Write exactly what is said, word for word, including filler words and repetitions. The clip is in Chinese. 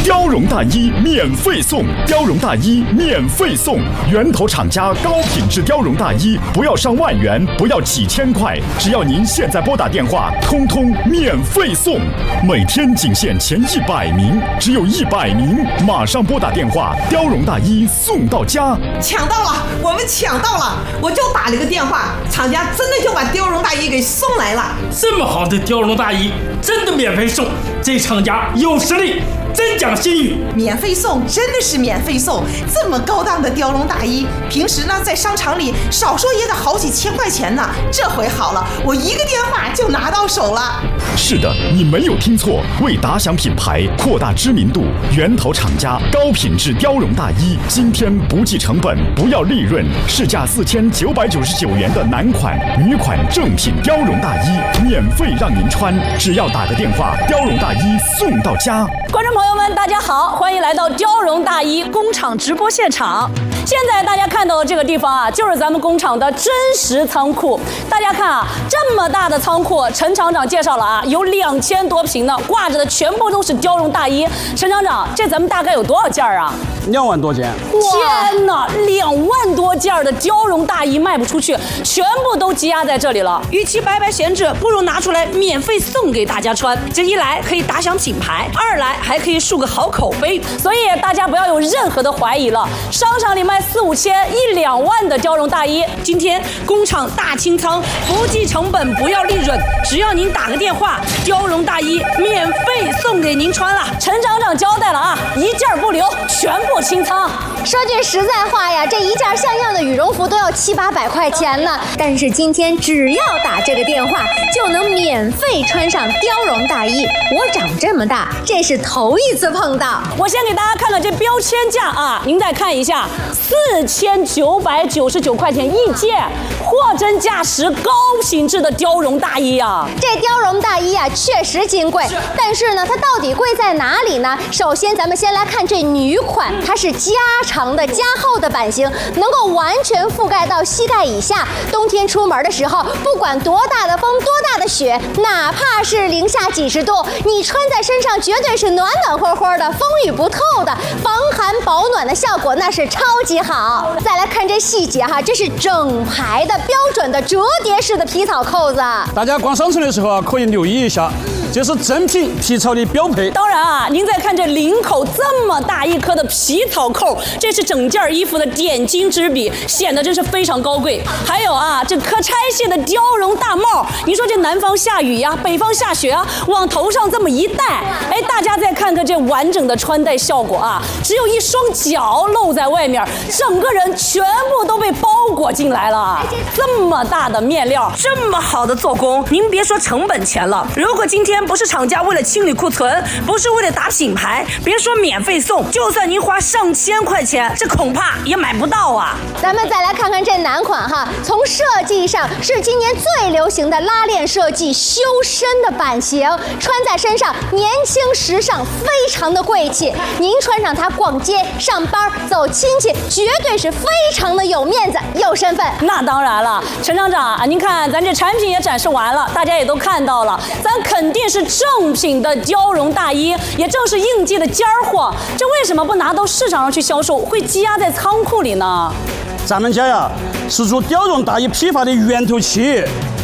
貂绒大衣免费送，貂绒大衣免费送，源头厂家高品质貂绒大衣，不要上万元，不要几千块，只要您现在拨打电话，通通免费送。每天仅限前一百名，只有一百名，马上拨打电话，貂绒大衣送到家。 抢到了，我们抢到了！我就打了个电话，厂家真的就把貂绒大衣给送来了。 这么好的貂绒大衣，真的免费送，这厂家有实力，真讲信誉。 免费送，真的是免费送！这么高档的貂绒大衣，平时呢在商场里少说也得好几千块钱呢。这回好了，我一个电话就拿到手了。 是的，你没有听错，为打响品牌，扩大知名度，源头厂家高品质貂绒大衣，今天不计成本，不要利润，市价四千九百九十九元的男款、女款正品貂绒大衣，免费让您穿，只要打个电话，貂绒大衣送到家。 观众朋友们，大家好，欢迎来到貂绒大衣工厂直播现场。现在大家看到的这个地方啊，就是咱们工厂的真实仓库。大家看啊，这么大的仓库，陈厂长介绍了啊，有两千多平呢，挂着的全部都是貂绒大衣。陈厂长，这咱们大概有多少件啊？ 两万多件。 天哪，两万多件的貂绒大衣卖不出去，全部都积压在这里了。与其白白闲置，不如拿出来免费送给大家穿。这一来可以打响品牌，二来还可以树个好口碑。所以大家不要有任何的怀疑了。商场里卖四五千、一两万的貂绒大衣，今天工厂大清仓，不计成本，不要利润，只要您打个电话，貂绒大衣免费送给您穿了。陈厂长交代了啊，一件不留，全部清仓。 说句实在话呀，这一件像样的羽绒服都要七八百块钱呢。但是今天只要打这个电话，就能免费穿上貂绒大衣。我长这么大，这是头一次碰到。 我先给大家看看这标签价啊，您再看一下，四千九百九十九块钱一件，货真价实、高品质的貂绒大衣啊。 这貂绒大衣啊，确实金贵，但是呢，它到底贵在哪里呢？首先，咱们先来看这女款，它是加长的、加厚的版型，能够完全覆盖到膝盖以下。冬天出门的时候，不管多大的风、多大的雪，哪怕是零下几十度，你穿在身上绝对是暖暖和和的，风雨不透的，防寒保暖的效果那是超级好。再来看这细节哈，这是整排的标准的折叠式的皮草扣子。 大家逛商城的时候啊，可以留意一下，这是正品皮草的标配。 当然啊，您再看这领口这么大一颗的皮草扣，这是整件衣服的点睛之笔，显得真是非常高贵。还有啊，这可拆卸的貂绒大帽，你说这南方下雨呀，北方下雪啊，往头上这么一戴，哎，大家再看看这完整的穿戴效果啊，只有一双脚露在外面，整个人全部都被包裹进来了。这么大的面料，这么好的做工，您别说成本钱了，如果今天不是厂家为了清理库存，不是为了打品牌，别说免费送，就算您花上千块钱，这恐怕也买不到啊。 咱们再来看看这男款哈，从设计上是今年最流行的拉链设计，修身的版型，穿在身上年轻时尚，非常的贵气。您穿上它逛街、上班、走亲戚，绝对是非常的有面子、有身份。 那当然了，陈厂长啊，您看咱这产品也展示完了，大家也都看到了，咱肯定是正品的貂绒大衣，也正是应季的尖儿货。这为什么不拿到市场上去销售，会积压在仓库里呢？ 咱们家呀，是做貂绒大衣批发的源头企业。